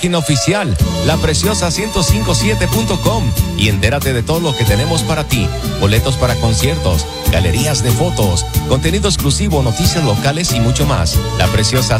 página oficial, lapreciosa1057.com, y entérate de todo lo que tenemos para ti: boletos para conciertos, galerías de fotos, contenido exclusivo, noticias locales y mucho más. La Preciosa